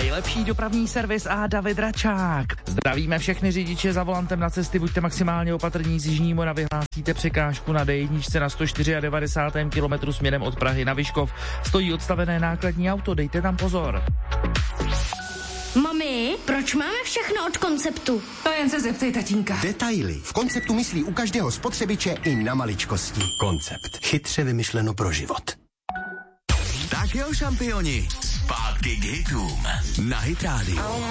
nejlepší dopravní servis a David Račák. Zdravíme všechny řidiče za volantem na cesty, buďte maximálně opatrní, z Jižní Moravy hlásíte překážku na D1 na 194. kilometru směrem od Prahy na Vyškov. Stojí odstavené nákladní auto, dejte tam pozor. Mami, proč máme všechno od Konceptu? To jen se zeptej tatínka. Detaily. V Konceptu myslí u každého spotřebiče i na maličkosti. Koncept. Chytře vymyšleno pro život. Tak jo, šampioni, zpátky k hitům na Hit Radio.